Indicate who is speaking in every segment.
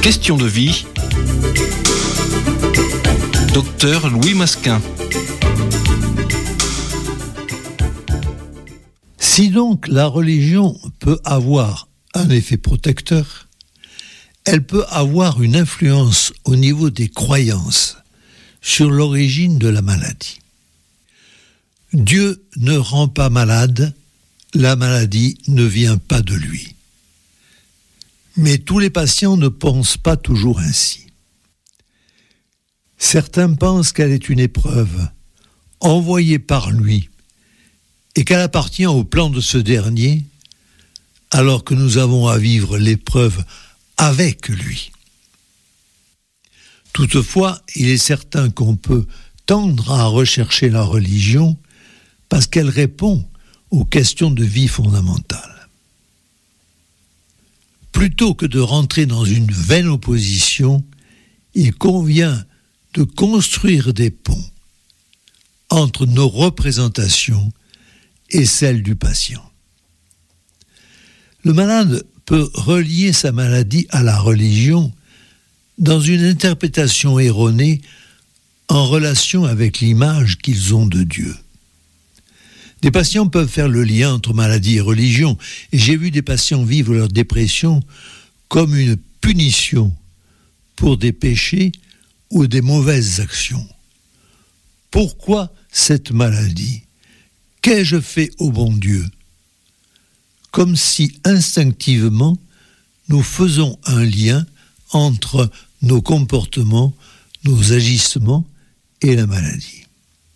Speaker 1: Question de vie. Docteur Louis Masquin.
Speaker 2: Si donc la religion peut avoir un effet protecteur, elle peut avoir une influence au niveau des croyances sur l'origine de la maladie. Dieu ne rend pas malade, la maladie ne vient pas de lui. Mais tous les patients ne pensent pas toujours ainsi. Certains pensent qu'elle est une épreuve envoyée par lui et qu'elle appartient au plan de ce dernier, alors que nous avons à vivre l'épreuve avec lui. Toutefois, il est certain qu'on peut tendre à rechercher la religion parce qu'elle répond aux questions de vie fondamentales. Plutôt que de rentrer dans une vaine opposition, il convient de construire des ponts entre nos représentations et celles du patient. Le malade peut relier sa maladie à la religion dans une interprétation erronée en relation avec l'image qu'ils ont de Dieu. Des patients peuvent faire le lien entre maladie et religion, et j'ai vu des patients vivre leur dépression comme une punition pour des péchés ou des mauvaises actions. Pourquoi cette maladie ? Qu'ai-je fait au bon Dieu ? Comme si instinctivement nous faisons un lien entre nos comportements, nos agissements et la maladie.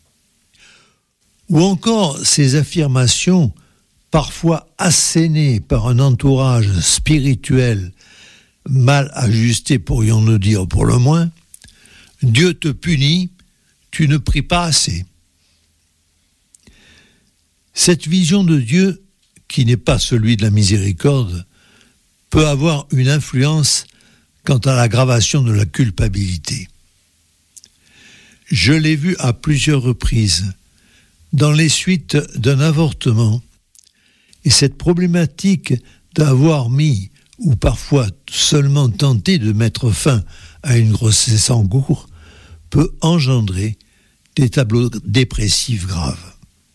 Speaker 2: Ou encore ces affirmations, parfois assénées par un entourage spirituel mal ajusté, pourrions-nous dire pour le moins, « Dieu te punit, tu ne pries pas assez ». Cette vision de Dieu, qui n'est pas celui de la miséricorde, peut avoir une influence quant à l'aggravation de la culpabilité. Je l'ai vu à plusieurs reprises dans les suites d'un avortement, et cette problématique d'avoir mis ou parfois seulement tenté de mettre fin à une grossesse en cours peut engendrer des tableaux dépressifs graves.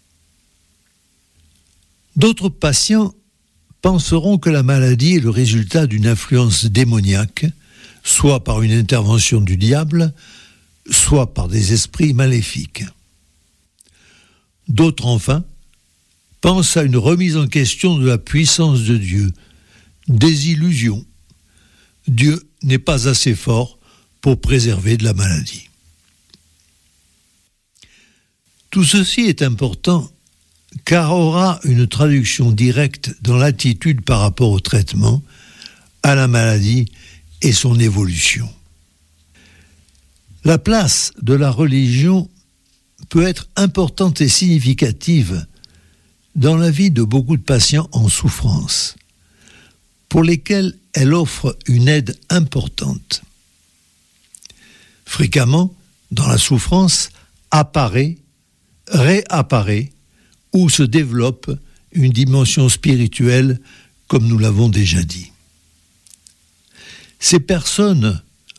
Speaker 2: D'autres patients penseront que la maladie est le résultat d'une influence démoniaque, soit par une intervention du diable, soit par des esprits maléfiques. D'autres, enfin, pensent à une remise en question de la puissance de Dieu, des illusions. Dieu n'est pas assez fort pour préserver de la maladie. Tout ceci est important car aura une traduction directe dans l'attitude par rapport au traitement, à la maladie et son évolution. La place de la religion peut être importante et significative dans la vie de beaucoup de patients en souffrance, pour lesquels elle offre une aide importante. Fréquemment, dans la souffrance, apparaît, réapparaît ou se développe une dimension spirituelle, comme nous l'avons déjà dit. Ces personnes